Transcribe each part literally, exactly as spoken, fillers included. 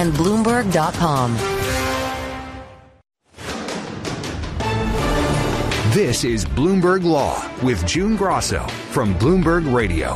and Bloomberg dot com. This is Bloomberg Law with June Grosso from Bloomberg Radio.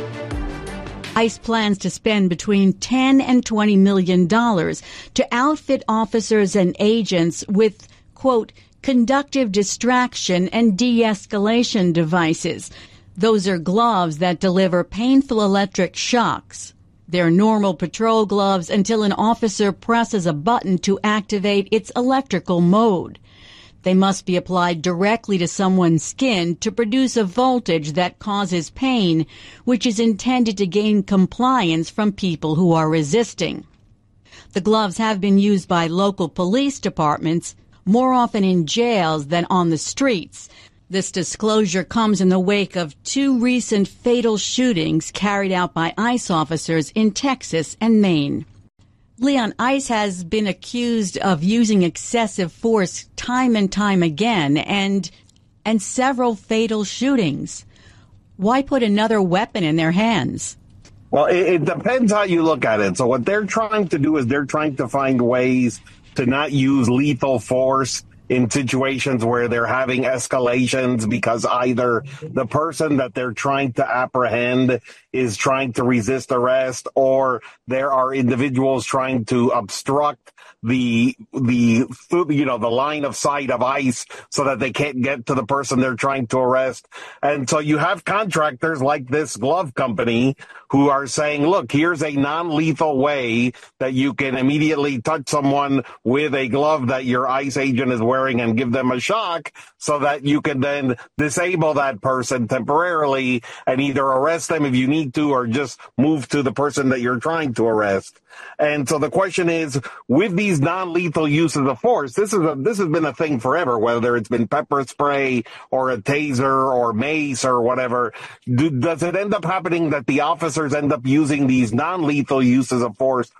ICE plans to spend between ten and twenty million dollars to outfit officers and agents with, quote, conductive distraction and de-escalation devices. Those are gloves that deliver painful electric shocks. They're normal patrol gloves until an officer presses a button to activate its electrical mode. They must be applied directly to someone's skin to produce a voltage that causes pain, which is intended to gain compliance from people who are resisting. The gloves have been used by local police departments, more often in jails than on the streets. This disclosure comes in the wake of two recent fatal shootings carried out by ICE officers in Texas and Maine. Leon, ICE has been accused of using excessive force time and time again, and and several fatal shootings. Why put another weapon in their hands? Well, it, it depends how you look at it. So what they're trying to do is they're trying to find ways to not use lethal force in situations where they're having escalations because either the person that they're trying to apprehend is trying to resist arrest, or there are individuals trying to obstruct the the you know the line of sight of ICE so that they can't get to the person they're trying to arrest. And so you have contractors like this glove company who are saying, look, here's a non-lethal way that you can immediately touch someone with a glove that your ICE agent is wearing and give them a shock so that you can then disable that person temporarily and either arrest them if you need to or just move to the person that you're trying to arrest. And so the question is, with these non-lethal uses of force, this is a, this has been a thing forever, whether it's been pepper spray or a taser or mace or whatever. Do, does it end up happening that the officers end up using these non-lethal uses of force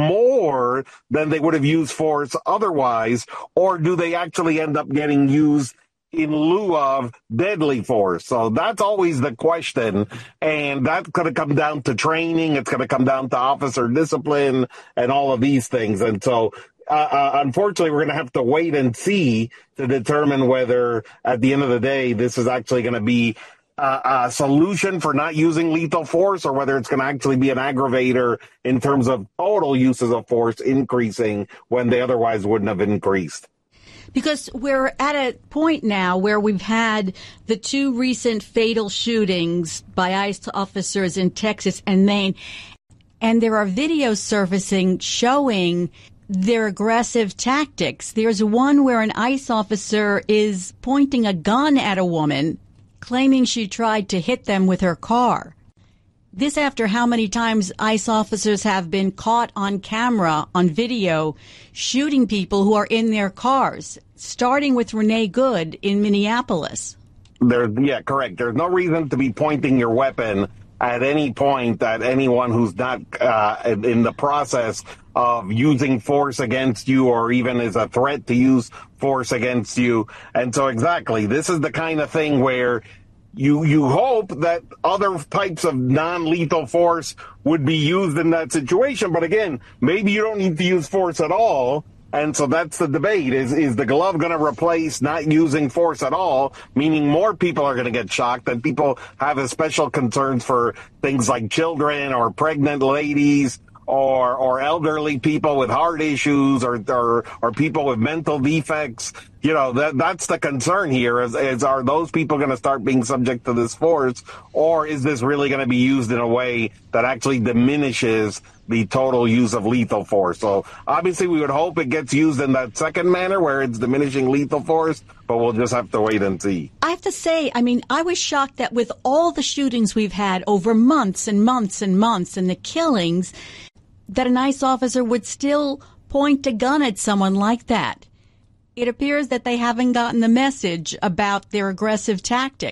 more than they would have used force otherwise, or do they actually end up getting used in lieu of deadly force? So that's always the question, and that's going to come down to training. It's going to come down to officer discipline and all of these things. And so uh, uh, unfortunately, we're going to have to wait and see to determine whether at the end of the day this is actually going to be Uh, a solution for not using lethal force, or whether it's going to actually be an aggravator in terms of total uses of force increasing when they otherwise wouldn't have increased. Because we're at a point now where we've had the two recent fatal shootings by ICE officers in Texas and Maine, and there are videos surfacing showing their aggressive tactics. There's one where an ICE officer is pointing a gun at a woman, claiming she tried to hit them with her car. This after how many times ICE officers have been caught on camera, on video, shooting people who are in their cars, starting with Renee Good in Minneapolis. There, yeah, correct. There's no reason to be pointing your weapon at any point at anyone who's not uh, in the process of using force against you, or even is a threat to use force against you. And so exactly, this is the kind of thing where you you hope that other types of non-lethal force would be used in that situation. But again, maybe you don't need to use force at all. And so that's the debate. Is is the glove going to replace not using force at all, meaning more people are going to get shocked, and people have a special concerns for things like children or pregnant ladies or or elderly people with heart issues, or or, or people with mental defects. You know, that that's the concern here is, is are those people going to start being subject to this force, or is this really going to be used in a way that actually diminishes the total use of lethal force? So obviously we would hope it gets used in that second manner where it's diminishing lethal force, but we'll just have to wait and see. I have to say, I mean, I was shocked that with all the shootings we've had over months and months and months and the killings, that an ICE officer would still point a gun at someone like that. It appears that they haven't gotten the message about their aggressive tactics.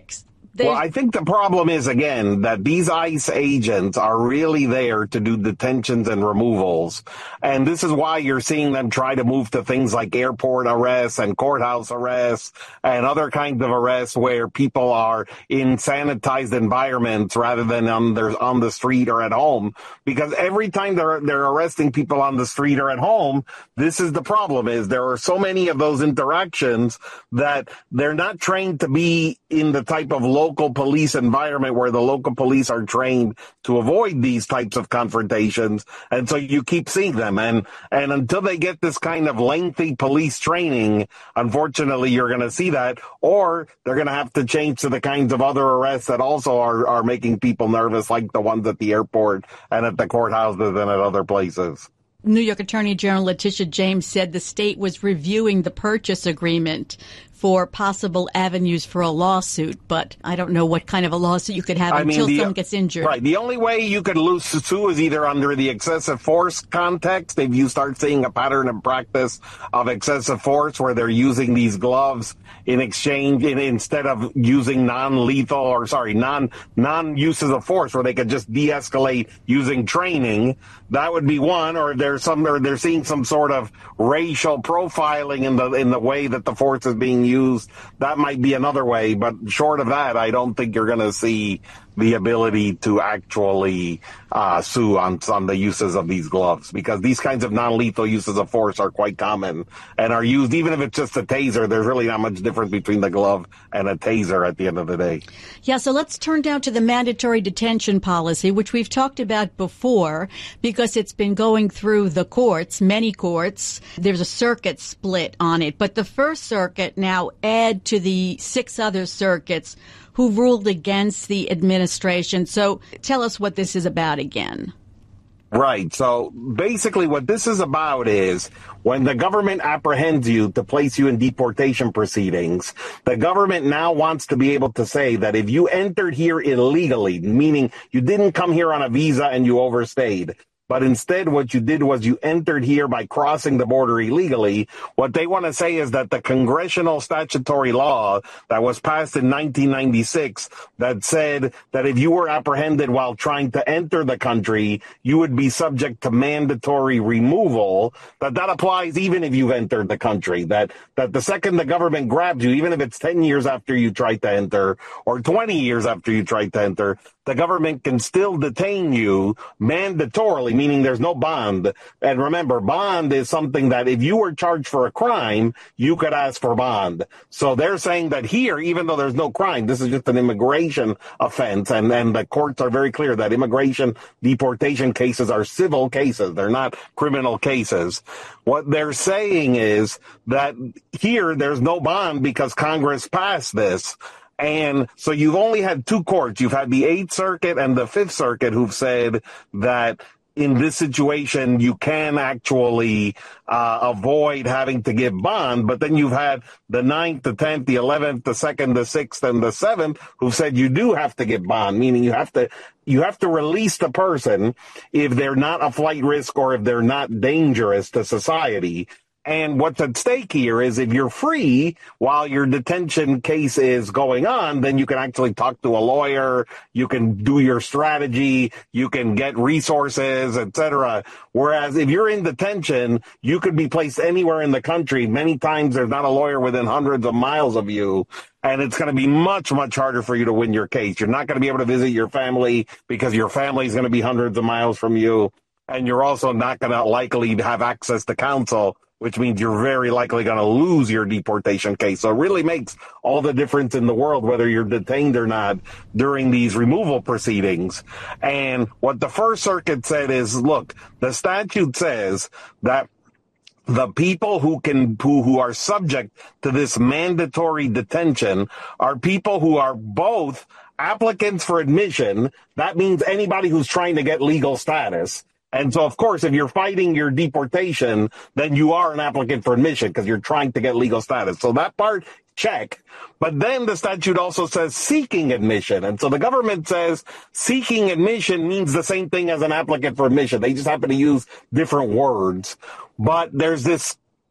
Well, I think the problem is, again, that these ICE agents are really there to do detentions and removals. And this is why you're seeing them try to move to things like airport arrests and courthouse arrests and other kinds of arrests where people are in sanitized environments rather than on their, on the street or at home. Because every time they're, they're arresting people on the street or at home, this is the problem, is there are so many of those interactions that they're not trained to be in the type of local police environment where the local police are trained to avoid these types of confrontations. And so you keep seeing them. And, and until they get this kind of lengthy police training, unfortunately, you're going to see that, or they're going to have to change to the kinds of other arrests that also are, are making people nervous, like the ones at the airport and at the courthouses and at other places. New York Attorney General Letitia James said the state was reviewing the purchase agreement for possible avenues for a lawsuit, but I don't know what kind of a lawsuit you could have I until mean, the, someone gets injured. Right. The only way you could lose sue is either under the excessive force context, if you start seeing a pattern and practice of excessive force where they're using these gloves in exchange, in, instead of using non-lethal or, sorry, non, non-uses of force where they could just de-escalate using training. That would be one, or there's some, or they're seeing some sort of racial profiling in the, in the way that the force is being used. That might be another way, but short of that, I don't think you're going to see the ability to actually uh, sue on, on the uses of these gloves, because these kinds of non-lethal uses of force are quite common and are used, even if it's just a taser, there's really not much difference between the glove and a taser at the end of the day. Yeah, so let's turn down to the mandatory detention policy, which we've talked about before, because it's been going through the courts, many courts. There's a circuit split on it, but the First Circuit now add to the six other circuits who ruled against the administration. So tell us what this is about again. Right. So basically what this is about is when the government apprehends you to place you in deportation proceedings, the government now wants to be able to say that if you entered here illegally, meaning you didn't come here on a visa and you overstayed, but instead what you did was you entered here by crossing the border illegally. What they want to say is that the congressional statutory law that was passed in nineteen ninety-six that said that if you were apprehended while trying to enter the country, you would be subject to mandatory removal, that that applies even if you've entered the country, that, that the second the government grabs you, even if it's ten years after you tried to enter or twenty years after you tried to enter, the government can still detain you mandatorily, meaning there's no bond. And remember, bond is something that if you were charged for a crime, you could ask for bond. So they're saying that here, even though there's no crime, this is just an immigration offense. And, and the courts are very clear that immigration deportation cases are civil cases. They're not criminal cases. What they're saying is that here there's no bond because Congress passed this. And so you've only had two courts. You've had the Eighth Circuit and the Fifth Circuit who've said that in this situation, you can actually uh, avoid having to give bond. But then you've had the Ninth, the Tenth, the Eleventh, the Second, the Sixth, and the Seventh who've said you do have to give bond, meaning you have to you have to release the person if they're not a flight risk or if they're not dangerous to society. And what's at stake here is if you're free while your detention case is going on, then you can actually talk to a lawyer, you can do your strategy, you can get resources, et cetera. Whereas if you're in detention, you could be placed anywhere in the country. Many times there's not a lawyer within hundreds of miles of you. And it's going to be much, much harder for you to win your case. You're not going to be able to visit your family because your family is going to be hundreds of miles from you. And you're also not going to likely have access to counsel, which means you're very likely going to lose your deportation case. So it really makes all the difference in the world whether you're detained or not during these removal proceedings. And what the First Circuit said is, look, the statute says that the people who can who, who are subject to this mandatory detention are people who are both applicants for admission. That means anybody who's trying to get legal status. And so, of course, if you're fighting your deportation, then you are an applicant for admission because you're trying to get legal status. So that part, check. But then the statute also says seeking admission. And so the government says seeking admission means the same thing as an applicant for admission. They just happen to use different words. But there's this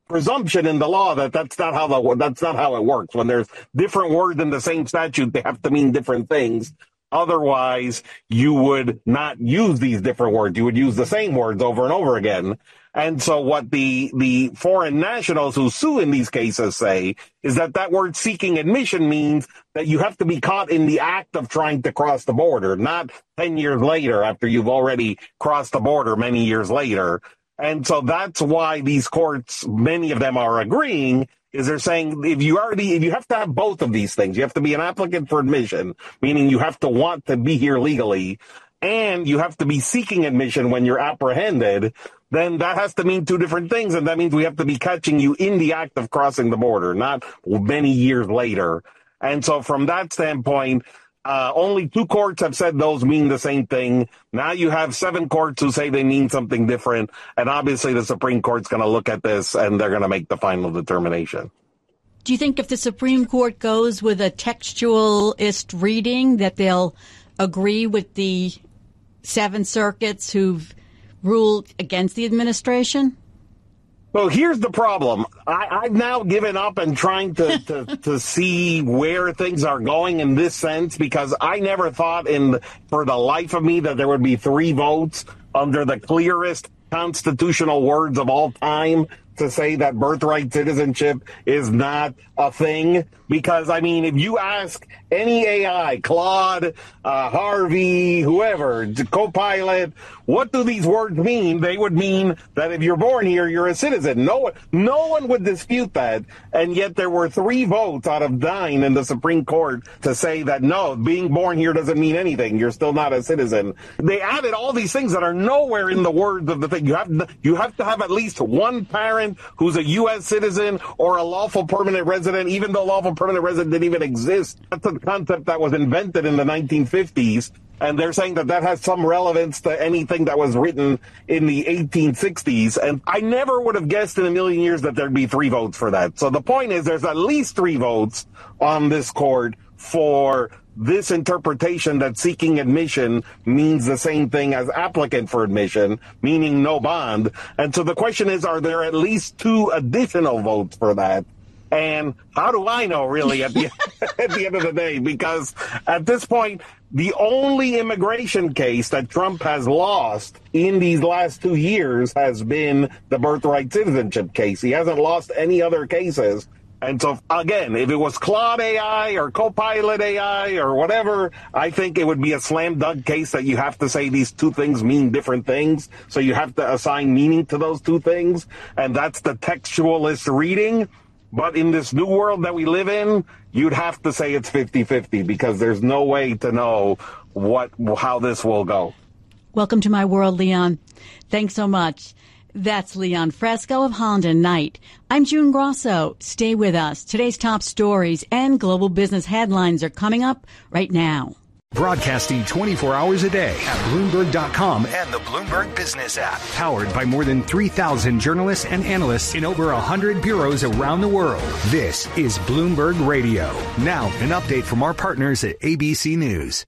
presumption in the law that that's not how the that's not how it works. When there's different words in the same statute, they have to mean different things. Otherwise, you would not use these different words. You would use the same words over and over again. And so what the the foreign nationals who sue in these cases say is that that word seeking admission means that you have to be caught in the act of trying to cross the border, not ten years later after you've already crossed the border many years later. And so that's why these courts, many of them are agreeing, is they're saying if you already, if you have to have both of these things, you have to be an applicant for admission, meaning you have to want to be here legally, and you have to be seeking admission when you're apprehended, then that has to mean two different things. And that means we have to be catching you in the act of crossing the border, not many years later. And so from that standpoint, uh, only two courts have said those mean the same thing. Now you have seven courts who say they mean something different. And obviously the Supreme Court's going to look at this and they're going to make the final determination. Do you think if the Supreme Court goes with a textualist reading that they'll agree with the seven circuits who've ruled against the administration? Well, here's the problem. I, I've now given up and trying to, to, to see where things are going in this sense, because I never thought in for the life of me that there would be three votes under the clearest constitutional words of all time to say that birthright citizenship is not a thing. Because, I mean, if you ask any A I, Claude, uh, Harvey, whoever, Copilot, what do these words mean? They would mean that if you're born here, you're a citizen. No one, no one would dispute that. And yet there were three votes out of nine in the Supreme Court to say that, no, being born here doesn't mean anything. You're still not a citizen. They added all these things that are nowhere in the words of the thing. You have, you have to have at least one parent who's a U S citizen or a lawful permanent resident, even though lawful permanent resident didn't even exist. That's a concept that was invented in the nineteen fifties. And they're saying that that has some relevance to anything that was written in the eighteen sixties. And I never would have guessed in a million years that there'd be three votes for that. So the point is there's at least three votes on this court for this interpretation that seeking admission means the same thing as applicant for admission, meaning no bond. And so the question is, are there at least two additional votes for that? And how do I know, really, at the, at the end of the day? Because at this point, the only immigration case that Trump has lost in these last two years has been the birthright citizenship case. He hasn't lost any other cases. And so, again, if it was Claude A I or Copilot A I or whatever, I think it would be a slam dunk case that you have to say these two things mean different things. So you have to assign meaning to those two things. And that's the textualist reading. But in this new world that we live in, you'd have to say it's fifty-fifty because there's no way to know what how this will go. Welcome to my world, Leon. Thanks so much. That's Leon Fresco of Holland and Knight. I'm June Grosso. Stay with us. Today's top stories and global business headlines are coming up right now. Broadcasting twenty-four hours a day at Bloomberg dot com and the Bloomberg Business app. Powered by more than three thousand journalists and analysts in over one hundred bureaus around the world. This is Bloomberg Radio. Now, an update from our partners at A B C News.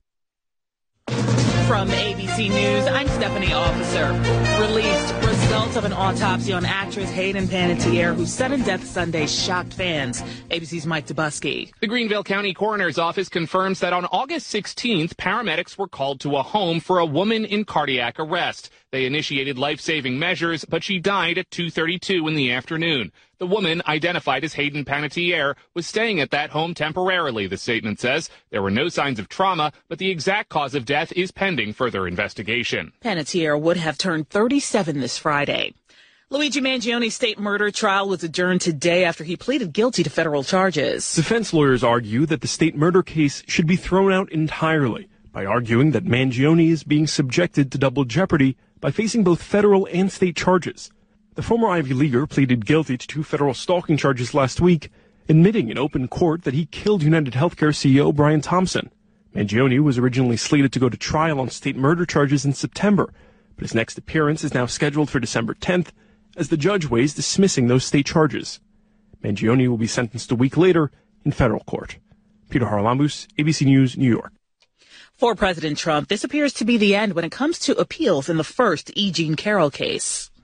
From A B C News, I'm Stephanie Officer. Released results of an autopsy on actress Hayden Panettiere, whose sudden death Sunday shocked fans. A B C's Mike Dubusky. The Greenville County Coroner's Office confirms that on August sixteenth, paramedics were called to a home for a woman in cardiac arrest. They initiated life-saving measures, but she died at two thirty-two in the afternoon. The woman, identified as Hayden Panettiere, was staying at that home temporarily, the statement says. There were no signs of trauma, but the exact cause of death is pending further investigation. Panettiere would have turned thirty-seven this Friday. Luigi Mangioni's state murder trial was adjourned today after he pleaded guilty to federal charges. Defense lawyers argue that the state murder case should be thrown out entirely by arguing that Mangione is being subjected to double jeopardy by facing both federal and state charges. The former Ivy Leaguer pleaded guilty to two federal stalking charges last week, admitting in open court that he killed United Healthcare C E O Brian Thompson. Mangione was originally slated to go to trial on state murder charges in September, but his next appearance is now scheduled for December tenth as the judge weighs dismissing those state charges. Mangione will be sentenced a week later in federal court. Peter Haralambous, A B C News, New York. For President Trump, this appears to be the end when it comes to appeals in the first E. Jean Carroll case.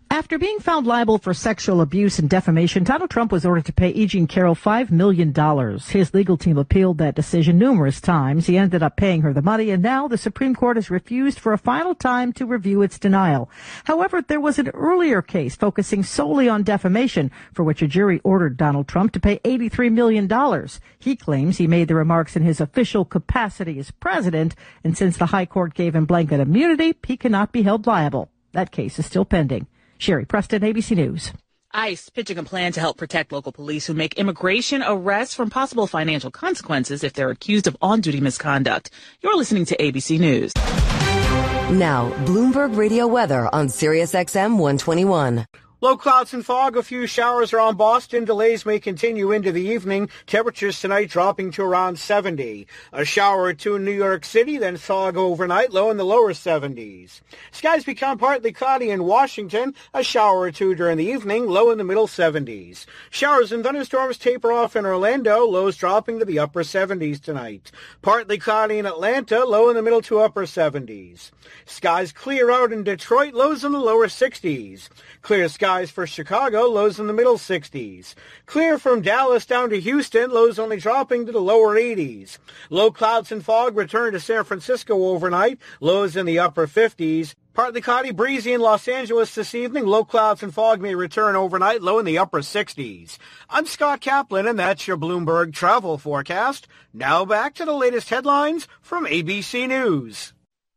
After being found liable for sexual abuse and defamation, Donald Trump was ordered to pay E. Jean Carroll five million dollars. His legal team appealed that decision numerous times. He ended up paying her the money, and now the Supreme Court has refused for a final time to review its denial. However, there was an earlier case focusing solely on defamation, for which a jury ordered Donald Trump to pay eighty-three million dollars. He claims he made the remarks in his official capacity as president, and since the High Court gave him blanket immunity, he cannot be held liable. That case is still pending. Sherry Preston, A B C News. ICE pitching a plan to help protect local police who make immigration arrests from possible financial consequences if they're accused of on-duty misconduct. You're listening to A B C News. Now, Bloomberg Radio weather on Sirius X M one twenty-one. Low clouds and fog, a few showers around Boston. Delays may continue into the evening. Temperatures tonight dropping to around seventy. A shower or two in New York City, then fog overnight, low in the lower seventies. Skies become partly cloudy in Washington. A shower or two during the evening, low in the middle seventies. Showers and thunderstorms taper off in Orlando, lows dropping to the upper seventies tonight. Partly cloudy in Atlanta, low in the middle to upper seventies. Skies clear out in Detroit, lows in the lower sixties. Clear skies for Chicago, lows in the middle sixties. Clear from Dallas down to Houston, lows only dropping to the lower eighties. Low clouds and fog return to San Francisco overnight, lows in the upper fifties. Partly cloudy, breezy in Los Angeles this evening. Low clouds and fog may return overnight, low in the upper sixties. I'm Scott Kaplan, and that's your Bloomberg travel forecast. Now back to the latest headlines from A B C News.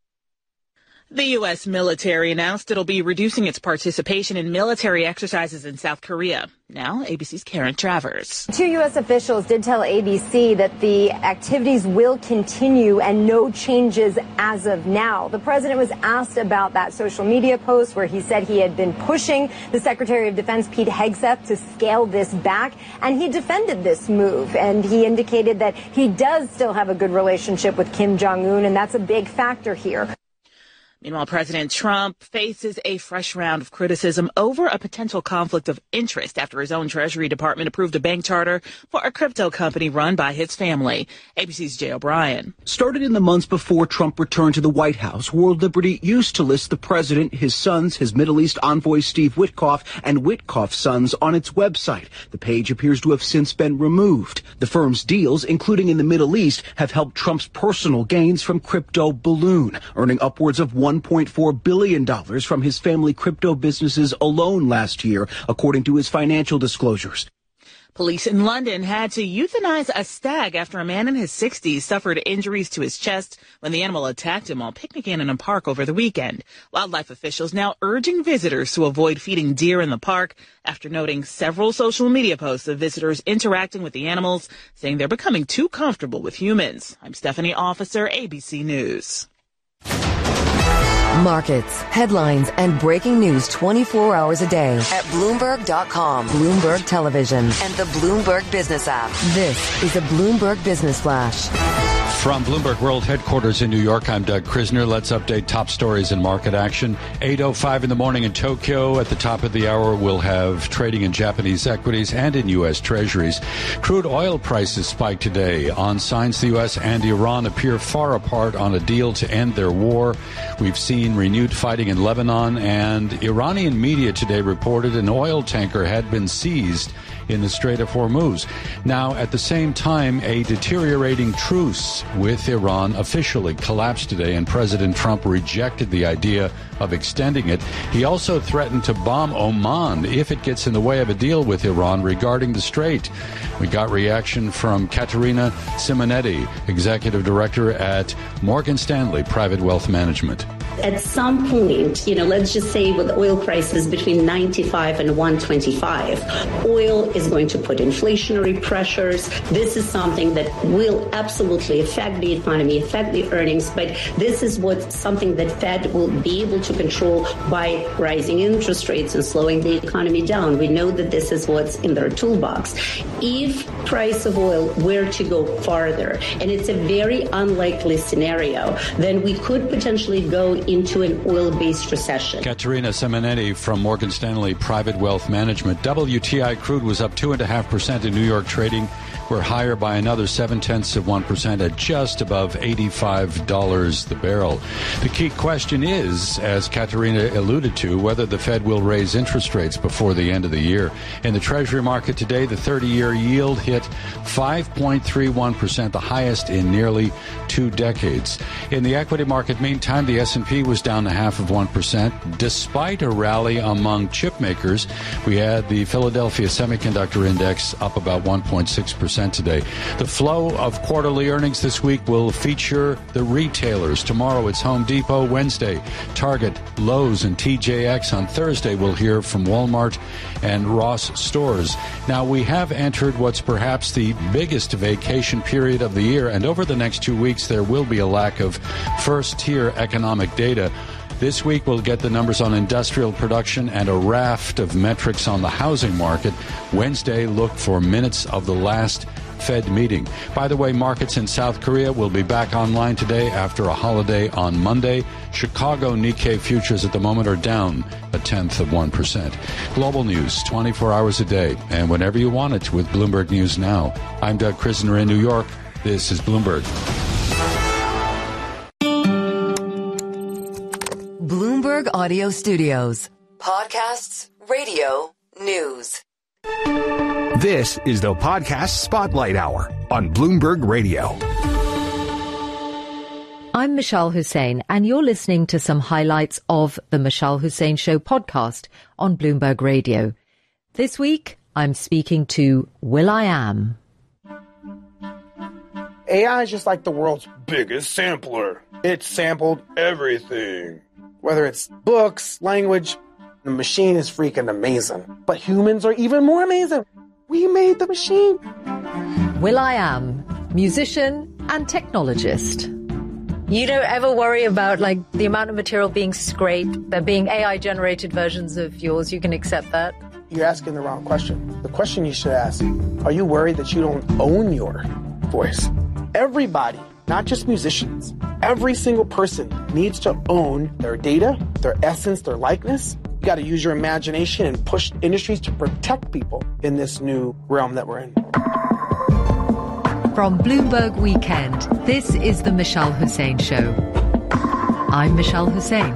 The U S military announced it'll be reducing its participation in military exercises in South Korea. Now, A B C's Karen Travers. Two U S officials did tell A B C that the activities will continue and no changes as of now. The president was asked about that social media post where he said he had been pushing the Secretary of Defense, Pete Hegseth, to scale this back, and he defended this move. And he indicated that he does still have a good relationship with Kim Jong-un, and that's a big factor here. Meanwhile, President Trump faces a fresh round of criticism over a potential conflict of interest after his own Treasury Department approved a bank charter for a crypto company run by his family. A B C's Jay O'Brien. Started in the months before Trump returned to the White House, World Liberty used to list the president, his sons, his Middle East envoy Steve Witkoff, and Witkoff's sons on its website. The page appears to have since been removed. The firm's deals, including in the Middle East, have helped Trump's personal gains from crypto balloon, earning upwards of one point four billion dollars from his family crypto businesses alone last year, according to his financial disclosures. Police in London had to euthanize a stag after a man in his sixties suffered injuries to his chest when the animal attacked him while picnicking in a park over the weekend. Wildlife officials now urging visitors to avoid feeding deer in the park after noting several social media posts of visitors interacting with the animals, saying they're becoming too comfortable with humans. I'm Stephanie Officer, A B C News. Markets, headlines, and breaking news twenty-four hours a day at Bloomberg dot com, Bloomberg Television, and the Bloomberg Business app. This is a Bloomberg Business Flash. From Bloomberg World Headquarters in New York, I'm Doug Krisner. Let's update top stories in market action. eight oh five in the morning in Tokyo. At the top of the hour, we'll have trading in Japanese equities and in U S Treasuries. Crude oil prices spiked today on signs the U S and Iran appear far apart on a deal to end their war. We've seen renewed fighting in Lebanon, and Iranian media today reported an oil tanker had been seized in the Strait of Hormuz. Now, at the same time, a deteriorating truce with Iran officially collapsed today, and President Trump rejected the idea of extending it. He also threatened to bomb Oman if it gets in the way of a deal with Iran regarding the strait. We got reaction from Caterina Simonetti, Executive Director at Morgan Stanley Private Wealth Management. At some point, you know, let's just say with oil prices between ninety-five and one twenty-five, oil is going to put inflationary pressures. This is something that will absolutely affect the economy, affect the earnings, but this is what something that Fed will be able to control by rising interest rates and slowing the economy down. We know that this is what's in their toolbox. If price of oil were to go farther, and it's a very unlikely scenario, then we could potentially go into an oil-based recession. Katerina Simonetti from Morgan Stanley Private Wealth Management. W T I crude was up two point five percent in New York trading. We're higher by another seven-tenths of one percent at just above eighty-five dollars the barrel. The key question is, as Katerina alluded to, whether the Fed will raise interest rates before the end of the year. In the Treasury market today, the thirty-year yield hit five point three one percent, the highest in nearly two decades. In the equity market, meantime, the S and P was down a half of one percent. Despite a rally among chip makers, we had the Philadelphia Semiconductor Index up about one point six percent today. The flow of quarterly earnings this week will feature the retailers. Tomorrow it's Home Depot. Wednesday, Target, Lowe's, and T J X. On Thursday, we'll hear from Walmart and Ross Stores. Now, we have entered what's perhaps the biggest vacation period of the year, and over the next two weeks, there will be a lack of first-tier economic data. This week, we'll get the numbers on industrial production and a raft of metrics on the housing market. Wednesday, look for minutes of the last Fed meeting. By the way, markets in South Korea will be back online today after a holiday on Monday. Chicago Nikkei futures at the moment are down a tenth of one percent. Global news twenty-four hours a day and whenever you want it with Bloomberg News Now. I'm Doug Krisner in New York. This is Bloomberg. Bloomberg Audio Studios. Podcasts, radio, news. This is the Podcast Spotlight Hour on Bloomberg Radio. I'm Michelle Hussein, and you're listening to some highlights of the Michelle Hussein Show podcast on Bloomberg Radio. This week, I'm speaking to will.i.am. A I is just like the world's biggest sampler. It sampled everything. Whether it's books, language, the machine is freaking amazing. But humans are even more amazing. We made the machine. will.i.am, musician and technologist. You don't ever worry about, like, the amount of material being scraped, there being A I-generated versions of yours. You can accept that? You're asking the wrong question. The question you should ask, are you worried that you don't own your voice? Everybody, not just musicians, every single person needs to own their data, their essence, their likeness. You got to use your imagination and push industries to protect people in this new realm that we're in. From Bloomberg Weekend, this is the Michelle Hussein Show. I'm Michelle Hussein.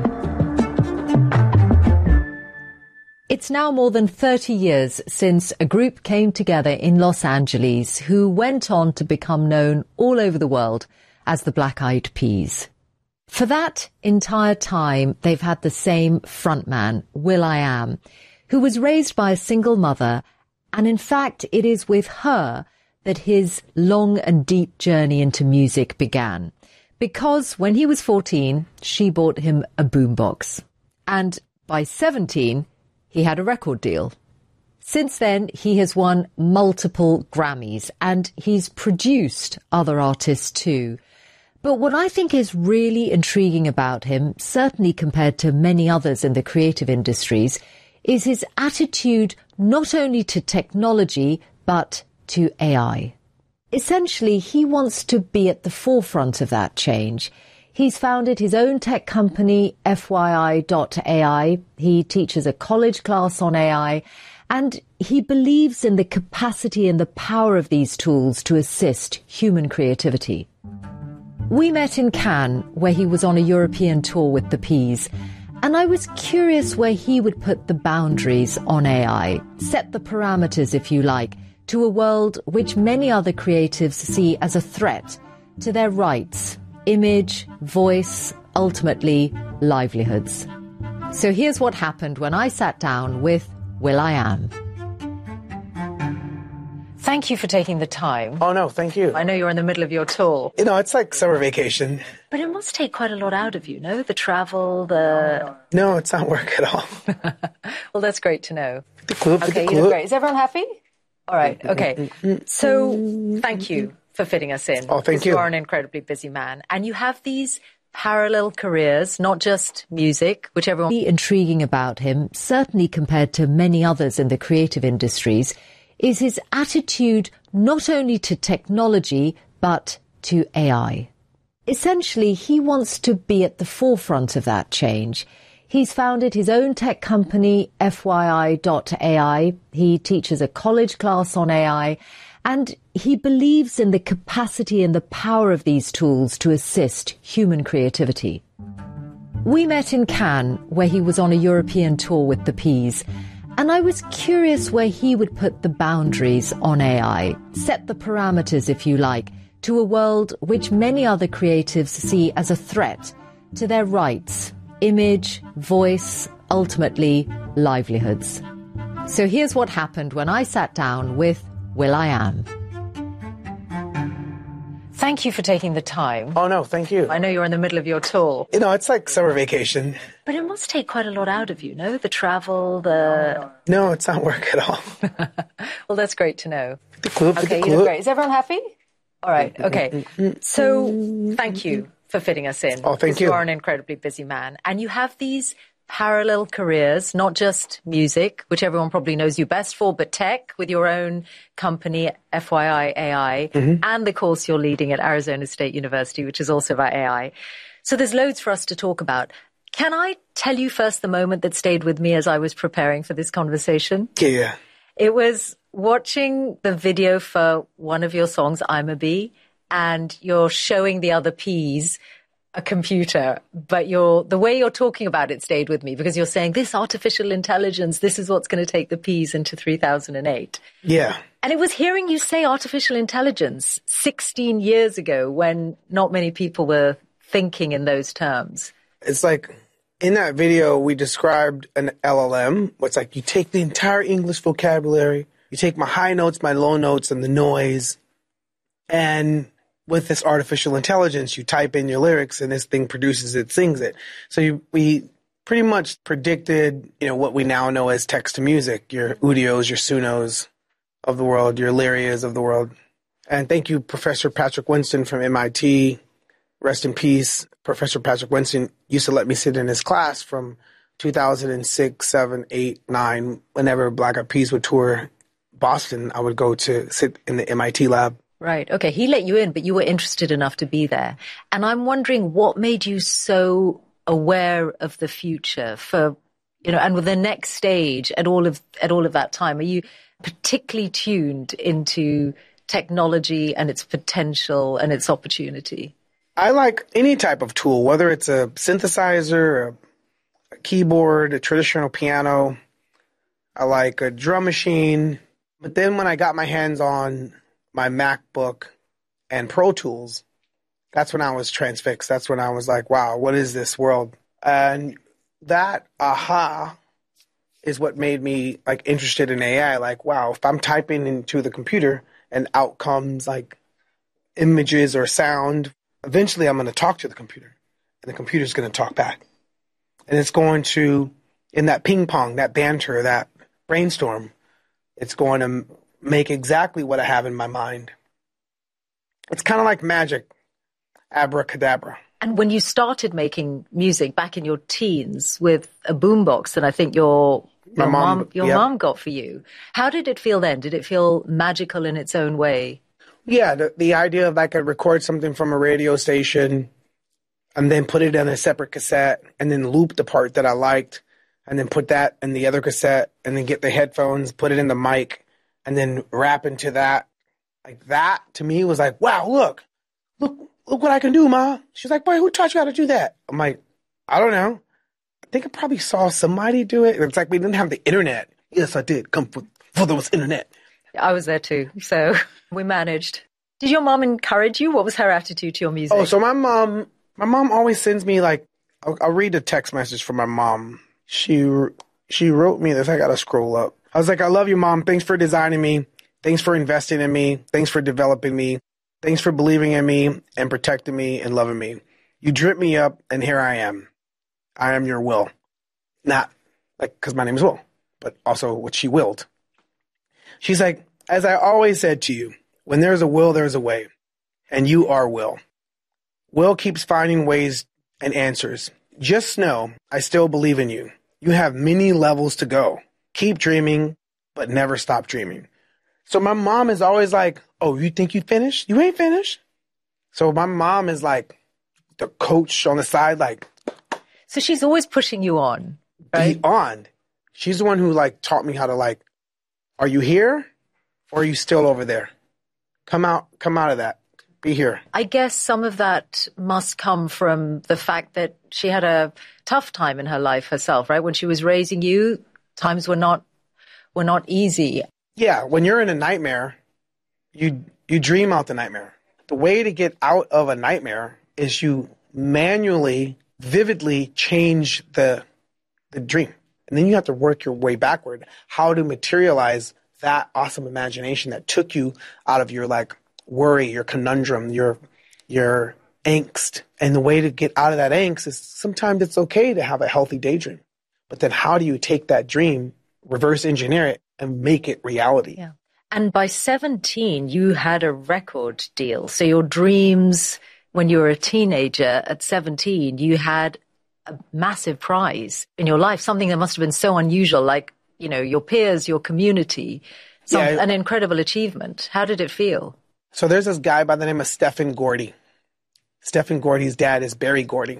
It's now more than thirty years since a group came together in Los Angeles who went on to become known all over the world as the Black Eyed Peas. For that entire time, they've had the same frontman, will.i.am, who was raised by a single mother, and in fact, it is with her that his long and deep journey into music began. Because when he was fourteen, she bought him a boombox. And by seventeen, he had a record deal. Since then, he has won multiple Grammys, and he's produced other artists too. But what I think is really intriguing about him, certainly compared to many others in the creative industries, is his attitude not only to technology, but to A I. Essentially, he wants to be at the forefront of that change. He's founded his own tech company, F Y I dot A I. He teaches a college class on A I, and he believes in the capacity and the power of these tools to assist human creativity. We met in Cannes, where he was on a European tour with the Peas, and I was curious where he would put the boundaries on A I, set the parameters, if you like, to a world which many other creatives see as a threat to their rights, image, voice, ultimately, livelihoods. So here's what happened when I sat down with will.i.am. Thank you for taking the time. Oh, no, thank you. I know you're in the middle of your tour. You know, it's like summer vacation. But it must take quite a lot out of you, no? The travel, the... No, it's not work at all. Well, that's great to know. The club, okay, the you look great. Is everyone happy? All right, okay. So, thank you for fitting us in. Oh, thank you. You are an incredibly busy man. And you have these parallel careers, not just music, which everyone... What's intriguing about him, certainly compared to many others in the creative industries, is his attitude not only to technology, but to A I. essentially, he wants to be at the forefront of that change. He's founded his own tech company, F Y I dot A I. He teaches a college class on A I, and he believes in the capacity and the power of these tools to assist human creativity. We met in Cannes, where he was on a European tour with the Peas, and I was curious where he would put the boundaries on A I, set the parameters, if you like, to a world which many other creatives see as a threat to their rights, image, voice, ultimately livelihoods. So here's what happened when I sat down with will.i.am. Thank you for taking the time. Oh, no, thank you. I know you're in the middle of your tour. You know, it's like summer vacation. But it must take quite a lot out of you, no? The travel, the... No, it's not work at all. Well, that's great to know. The club, okay, the you club. look great. Is everyone happy? All right, okay. So thank you for fitting us in. Oh, thank you. You are an incredibly busy man. And you have these parallel careers, not just music, which everyone probably knows you best for, but tech with your own company, F Y I A I, mm-hmm. and the course you're leading at Arizona State University, which is also about A I. So there's loads for us to talk about. Can I tell you first the moment that stayed with me as I was preparing for this conversation? Yeah. It was watching the video for one of your songs, I'm a Bee, and you're showing the other Ps a computer, but you're, the way you're talking about it stayed with me because you're saying this artificial intelligence, this is what's going to take the Ps into three thousand eight. Yeah. And it was hearing you say artificial intelligence sixteen years ago when not many people were thinking in those terms. It's like in that video, we described an L L M. It's like you take the entire English vocabulary, you take my high notes, my low notes, and the noise, and with this artificial intelligence, you type in your lyrics and this thing produces it, sings it. So you, we pretty much predicted, you know, what we now know as text to music, your Udios, your Sunos of the world, your Lyrias of the world. And thank you, Professor Patrick Winston from M I T. Rest in peace. Professor Patrick Winston used to let me sit in his class from two thousand six, seven, eight, nine. Whenever Black Eyed Peas would tour Boston, I would go to sit in the M I T lab. Right. Okay. He let you in, but you were interested enough to be there. And I'm wondering what made you so aware of the future for, you know, and with the next stage at all of, at all of that time, are you particularly tuned into technology and its potential and its opportunity? I like any type of tool, whether it's a synthesizer, a, a keyboard, a traditional piano. I like a drum machine. But then when I got my hands on my MacBook and Pro Tools, that's when I was transfixed. That's when I was like, wow, what is this world? And that aha is what made me like interested in A I. Like, wow, if I'm typing into the computer and out comes like images or sound, eventually I'm going to talk to the computer and the computer's going to talk back. And it's going to, in that ping pong, that banter, that brainstorm, it's going to make exactly what I have in my mind. It's kind of like magic, abracadabra. And when you started making music back in your teens with a boombox that I think your your my mom, mom your yep. mom got for you, how did it feel then? Did it feel magical in its own way? Yeah, the, the idea of I could record something from a radio station and then put it in a separate cassette and then loop the part that I liked and then put that in the other cassette and then get the headphones, put it in the mic, and then rap into that. Like that, to me, was like, wow, look, look, look what I can do, Ma. She's like, boy, who taught you how to do that? I'm like, I don't know. I think I probably saw somebody do it. It's like we didn't have the internet. Yes, I did. Come before there was internet. I was there too, so we managed. Did your mom encourage you? What was her attitude to your music? Oh, so my mom, my mom always sends me like, I'll, I'll read a text message from my mom. She she wrote me this. I gotta scroll up. I was like, I love you, Mom. Thanks for designing me. Thanks for investing in me. Thanks for developing me. Thanks for believing in me and protecting me and loving me. You drip me up, and here I am. I am your will. Not like because my name is Will, but also what she willed. She's like, as I always said to you, when there's a will, there's a way. And you are Will. Will keeps finding ways and answers. Just know I still believe in you. You have many levels to go. Keep dreaming, but never stop dreaming. So my mom is always like, oh, you think you finished? You ain't finished. So my mom is like the coach on the side, like. So she's always pushing you on, right? Be on. She's the one who like taught me how to like, are you here or are you still over there? Come out, come out of that. Be here. I guess some of that must come from the fact that she had a tough time in her life herself, right? When she was raising you, times were not were not easy. Yeah, when you're in a nightmare, you you dream out the nightmare. The way to get out of a nightmare is you manually, vividly change the the dream. And then you have to work your way backward, how to materialize that awesome imagination that took you out of your like worry, your conundrum, your your angst. And the way to get out of that angst is sometimes it's okay to have a healthy daydream. But then how do you take that dream, reverse engineer it, and make it reality? Yeah. And by seventeen, you had a record deal. So your dreams, when you were a teenager at seventeen, you had a massive prize in your life, something that must have been so unusual, like, you know, your peers, your community, some, yeah. an incredible achievement. How did it feel? So there's this guy by the name of Stephen Gordy. Stephen Gordy's dad is Berry Gordy.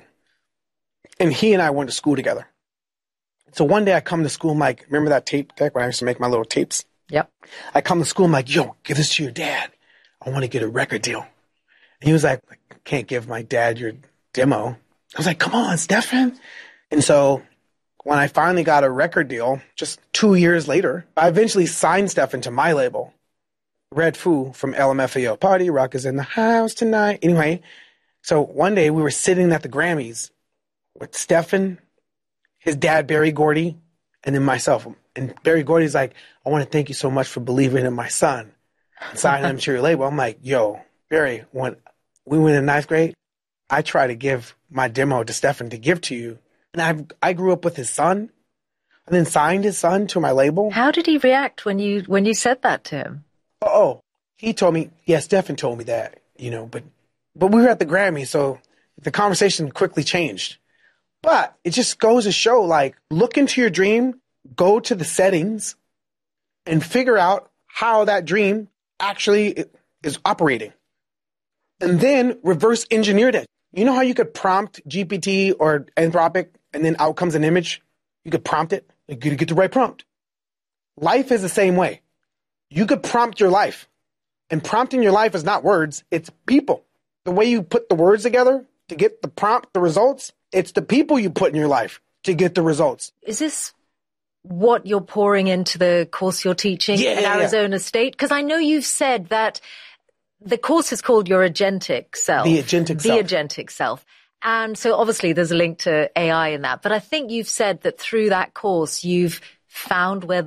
And he and I went to school together. So one day I come to school, I'm like, remember that tape deck when I used to make my little tapes? Yep. I come to school, I'm like, yo, give this to your dad. I want to get a record deal. And he was like, I can't give my dad your demo. I was like, come on, Stephen. And so when I finally got a record deal, just two years later, I eventually signed Stephen to my label, Red Foo from L M F A O. Party rock is in the house tonight. Anyway, so one day we were sitting at the Grammys with Stephen, his dad, Berry Gordy, and then myself. And Berry Gordy's like, I want to thank you so much for believing in my son and signing him to your label. I'm like, yo, Berry, when we went in ninth grade, I try to give my demo to Stephen to give to you. And I I grew up with his son and then signed his son to my label. How did he react when you when you said that to him? Oh, he told me, yeah, Stephen told me that, you know, but but we were at the Grammy, so the conversation quickly changed. But it just goes to show, like, look into your dream, go to the settings, and figure out how that dream actually is operating. And then reverse engineer it. You know how you could prompt G P T or Anthropic and then out comes an image? You could prompt it. You gotta get the right prompt. Life is the same way. You could prompt your life. And prompting your life is not words, it's people. The way you put the words together to get the prompt, the results, it's the people you put in your life to get the results. Is this what you're pouring into the course you're teaching yeah, at yeah, Arizona yeah. State? Because I know you've said that the course is called Your Agentic Self. The Agentic the Self. The Agentic Self. And so obviously there's a link to A I in that. But I think you've said that through that course, you've found where